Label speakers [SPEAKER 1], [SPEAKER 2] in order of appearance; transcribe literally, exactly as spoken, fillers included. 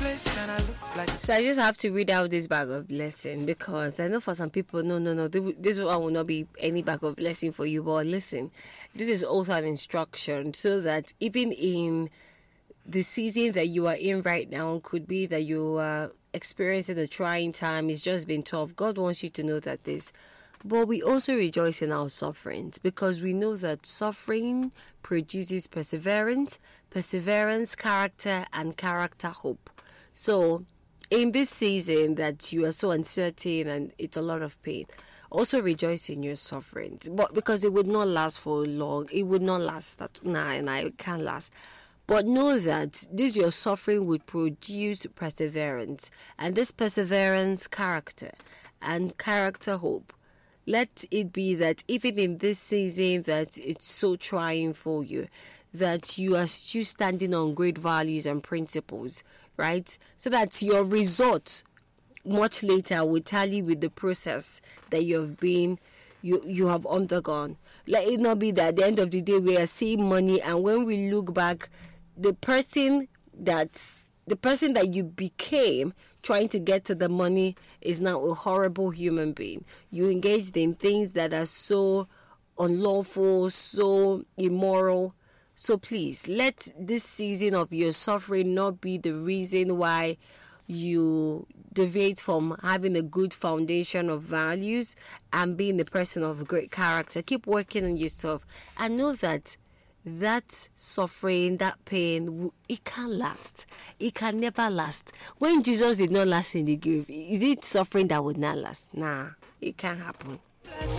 [SPEAKER 1] So I just have to read out this bag of blessing, because I know for some people, no, no, no, this one will not be any bag of blessing for you. But listen, this is also an instruction, so that even in the season that you are in right now, could be that you are experiencing a trying time, it's just been tough. God wants you to know that this. But we also rejoice in our sufferings, because we know that suffering produces perseverance, perseverance, character, and character, hope. So in this season that you are so uncertain and it's a lot of pain, also rejoice in your sufferings. But because it would not last for long, it would not last. That nah, nah, it can't last. But know that this your suffering would produce perseverance, and this perseverance, character, and character, hope. Let it be that even in this season that it's so trying for you, that you are still standing on great values and principles, right? So that your result much later will tally with the process that you have been, you, you have undergone. Let it not be that at the end of the day we are seeing money, and when we look back, the person that's the person that you became trying to get to the money is now a horrible human being. You engaged in things that are so unlawful, so immoral. So please, let this season of your suffering not be the reason why you deviate from having a good foundation of values and being a person of great character. Keep working on yourself, and know that that suffering, that pain, it can't last. It can never last. When Jesus did not last in the grave, is it suffering that would not last? Nah, it can't happen.